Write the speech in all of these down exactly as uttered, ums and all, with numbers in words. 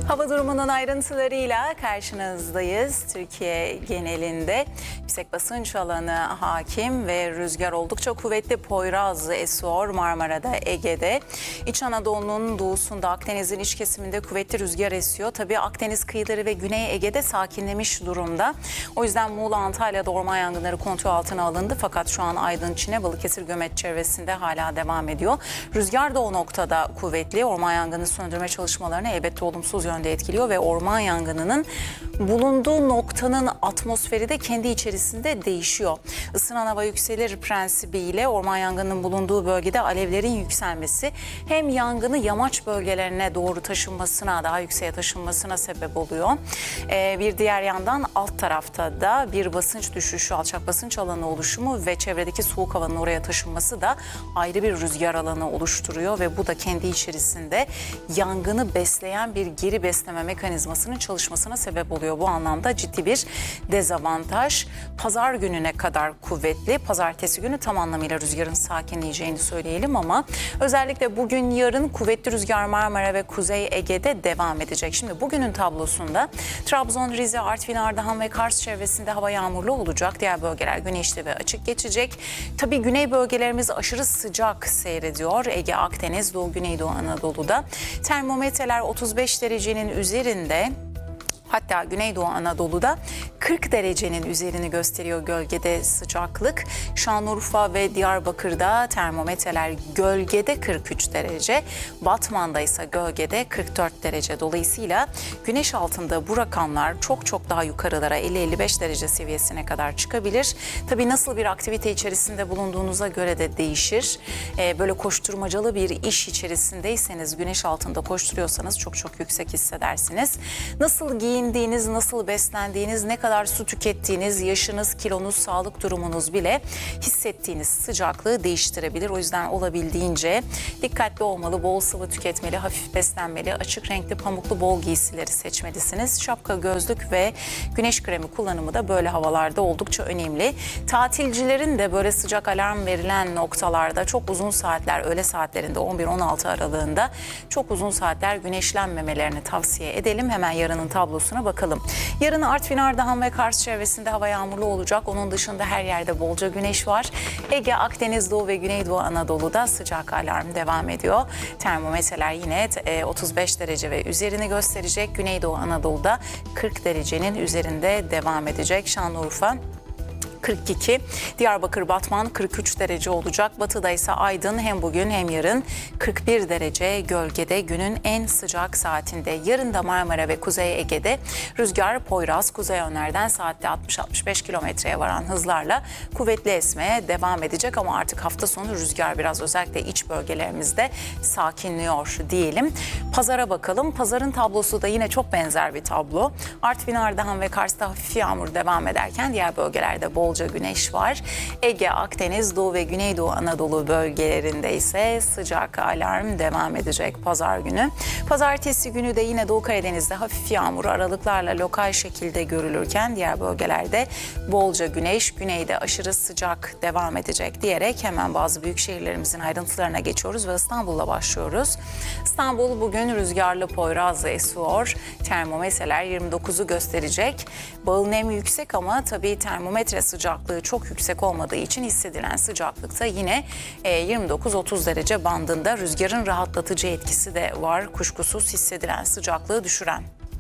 Hava durumunun ayrıntılarıyla karşınızdayız. Türkiye genelinde yüksek basınç alanı hakim ve rüzgar oldukça kuvvetli. Poyraz esiyor Marmara'da, Ege'de. İç Anadolu'nun doğusunda, Akdeniz'in iç kesiminde kuvvetli rüzgar esiyor. Tabii Akdeniz kıyıları ve Güney Ege'de sakinlemiş durumda. O yüzden Muğla, Antalya'da orman yangınları kontrol altına alındı. Fakat şu an Aydın, Çine, Balıkesir, Gömet çevresinde hala devam ediyor. Rüzgar da o noktada kuvvetli. Orman yangını söndürme çalışmalarını elbette olumsuz yönde etkiliyor ve orman yangınının bulunduğu noktanın atmosferi de kendi içerisinde değişiyor. Isınan hava yükselir prensibiyle orman yangınının bulunduğu bölgede alevlerin yükselmesi hem yangını yamaç bölgelerine doğru taşınmasına, daha yükseğe taşınmasına sebep oluyor. Ee, bir diğer yandan alt tarafta da bir basınç düşüşü, alçak basınç alanı oluşumu ve çevredeki soğuk havanın oraya taşınması da ayrı bir rüzgar alanı oluşturuyor ve bu da kendi içerisinde yangını besleyen bir geri besleme mekanizmasının çalışmasına sebep oluyor. Bu anlamda ciddi bir dezavantaj. Pazar gününe kadar kuvvetli. Pazartesi günü tam anlamıyla rüzgarın sakinleyeceğini söyleyelim ama özellikle bugün yarın kuvvetli rüzgar Marmara ve Kuzey Ege'de devam edecek. Şimdi bugünün tablosunda Trabzon, Rize, Artvin, Ardahan ve Kars çevresinde hava yağmurlu olacak. Diğer bölgeler güneşli ve açık geçecek. Tabii güney bölgelerimiz aşırı sıcak seyrediyor. Ege, Akdeniz, Doğu, Güneydoğu Anadolu'da. Termometreler otuz beş derecenin üzerinde. Hatta Güneydoğu Anadolu'da kırk derecenin üzerini gösteriyor gölgede sıcaklık. Şanlıurfa ve Diyarbakır'da termometreler gölgede kırk üç derece. Batman'da ise gölgede kırk dört derece. Dolayısıyla güneş altında bu rakamlar çok çok daha yukarılara elli elli beş derece seviyesine kadar çıkabilir. Tabii nasıl bir aktivite içerisinde bulunduğunuza göre de değişir. Ee, böyle koşturmacalı bir iş içerisindeyseniz, güneş altında koşturuyorsanız çok çok yüksek hissedersiniz. Nasıl giyindiğiniz, nasıl beslendiğiniz, ne kadar su tükettiğiniz, yaşınız, kilonuz, sağlık durumunuz bile hissettiğiniz sıcaklığı değiştirebilir. O yüzden olabildiğince dikkatli olmalı, bol sıvı tüketmeli, hafif beslenmeli, açık renkli pamuklu bol giysileri seçmelisiniz. Şapka, gözlük ve güneş kremi kullanımı da böyle havalarda oldukça önemli. Tatilcilerin de böyle sıcak alarm verilen noktalarda çok uzun saatler, öğle saatlerinde on bir on altı aralığında çok uzun saatler güneşlenmemelerini tavsiye edelim. Hemen yarının tablosu bakalım. Yarın Artvin, Ardahan ve Kars çevresinde hava yağmurlu olacak. Onun dışında her yerde bolca güneş var. Ege, Akdeniz, Doğu ve Güneydoğu Anadolu'da sıcak alarm devam ediyor. Termometreler yine otuz beş derece ve üzerini gösterecek. Güneydoğu Anadolu'da kırk derecenin üzerinde devam edecek. Şanlıurfa kırk iki, Diyarbakır, Batman kırk üç derece olacak. Batıda ise Aydın hem bugün hem yarın kırk bir derece gölgede günün en sıcak saatinde. Yarın da Marmara ve Kuzey Ege'de rüzgar Poyraz kuzey yönlerden saatte altmış altmış beş kilometreye varan hızlarla kuvvetli esmeye devam edecek ama artık hafta sonu rüzgar biraz özellikle iç bölgelerimizde sakinliyor diyelim. Pazara bakalım. Pazarın tablosu da yine çok benzer bir tablo. Artvin, Ardahan ve Kars'ta hafif yağmur devam ederken diğer bölgelerde bol güneş var. Ege, Akdeniz, Doğu ve Güneydoğu Anadolu bölgelerinde ise sıcak alarm devam edecek pazar günü. Pazartesi günü de yine Doğu Karadeniz'de hafif yağmur aralıklarla lokal şekilde görülürken diğer bölgelerde bolca güneş, güneyde aşırı sıcak devam edecek diyerek hemen bazı büyük şehirlerimizin ayrıntılarına geçiyoruz ve İstanbul'la başlıyoruz. İstanbul bugün rüzgarlı Poyraz'la esiyor. Termometreler yirmi dokuzu gösterecek. Bağıl nem yüksek ama tabii termometre sıcaklığı çok yüksek olmadığı için hissedilen sıcaklıkta yine yirmi dokuz otuz derece bandında. Rüzgarın rahatlatıcı etkisi de var, kuşkusuz hissedilen sıcaklığı düşüren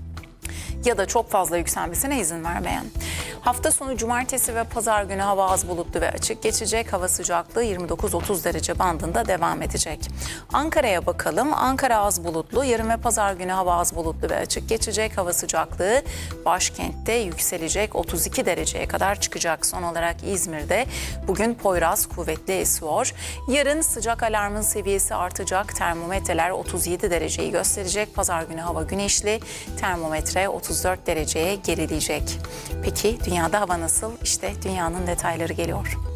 ya da çok fazla yükselmesine izin vermeyen. Hafta sonu cumartesi ve pazar günü hava az bulutlu ve açık geçecek. Hava sıcaklığı yirmi dokuz otuz derece bandında devam edecek. Ankara'ya bakalım. Ankara az bulutlu. Yarın ve pazar günü hava az bulutlu ve açık geçecek. Hava sıcaklığı başkentte yükselecek. otuz iki dereceye kadar çıkacak. Son olarak İzmir'de bugün Poyraz kuvvetli esiyor. Yarın sıcak alarmın seviyesi artacak. Termometreler otuz yedi dereceyi gösterecek. Pazar günü hava güneşli. Termometre otuz dört dereceye gerileyecek. Peki dünyada hava nasıl? İşte dünyanın detayları geliyor.